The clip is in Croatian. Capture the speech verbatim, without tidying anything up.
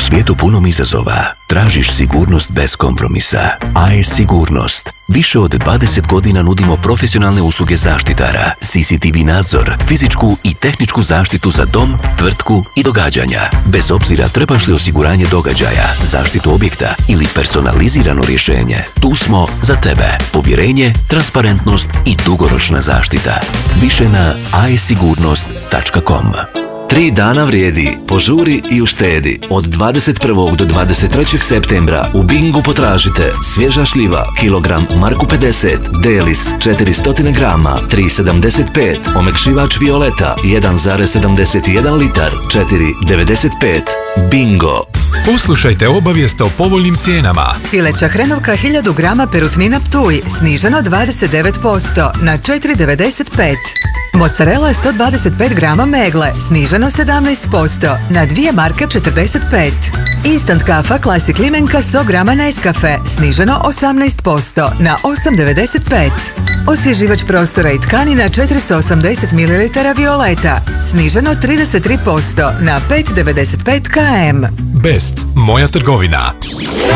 svijetu punom izazova, tražiš sigurnost bez kompromisa. A E Sigurnost. Više od dvadeset godina nudimo profesionalne usluge zaštitara, C C T V nadzor, fizičku i tehničku zaštitu za dom, tvrtku i događanja. Bez obzira trebaš li osiguranje događaja, zaštitu objekta ili personalizirano rješenje, tu smo za tebe. Povjerenje, transparentnost i dugoročna zaštita. Više na a e sigurnost tačka com. Tri dana vrijedi. Požuri i uštedi. Od dvadeset prvog do dvadeset trećeg septembra u Bingu potražite svježa šljiva, kilogram Marku pedeset, Delis četiristo grama, tri sedamdeset pet, omekšivač Violeta jedan zarez sedamdeset jedan litar, četiri devedeset pet. Bingo! Poslušajte obavijest o povoljnim cijenama. Pileća hrenovka hiljadu grama Perutnina Ptuj sniženo dvadeset devet posto na četiri devedeset pet. Mozzarella sto dvadeset pet grama Megle sniženo sedamnaest posto na dvije marke četrdeset pet. Instant kafa Classic limenka sto grama Nescafe sniženo osamnaest posto na osam devedeset pet. Osvježivač prostora i tkanina četiristo osamdeset mililitara Violeta sniženo trideset tri posto na pet devedeset pet km. Best, moja trgovina.